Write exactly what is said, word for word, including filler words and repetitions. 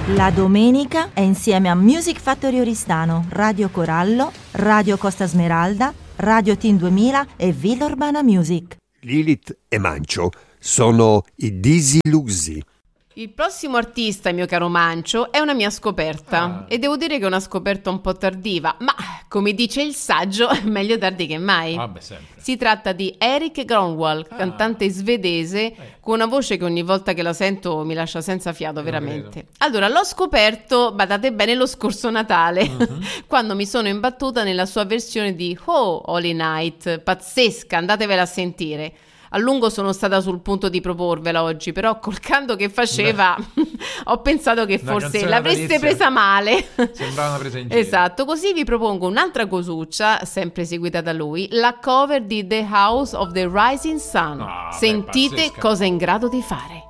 La domenica è insieme a Music Factory Oristano, Radio Corallo, Radio Costa Smeralda, Radio Team duemila e Villa Urbana Music. Lilith e Mancio sono i Disillusi. Il prossimo artista, mio caro Mancio, è una mia scoperta ah. e devo dire che è una scoperta un po' tardiva, ma come dice il saggio, meglio tardi che mai. Ah, beh, sempre. Si tratta di Erik Grönwall, ah. cantante svedese eh. con una voce che ogni volta che la sento mi lascia senza fiato, Io veramente. Allora, l'ho scoperto, badate bene, lo scorso Natale, uh-huh. quando mi sono imbattuta nella sua versione di Oh Holy Night, pazzesca, andatevela a sentire. A lungo sono stata sul punto di proporvela oggi, però col canto che faceva ho pensato che una forse l'avreste presa male. Sembrava una presa in giro. Esatto, così vi propongo un'altra cosuccia, sempre seguita da lui, la cover di The House of the Rising Sun. Ah, Sentite beh, cosa è in grado di fare.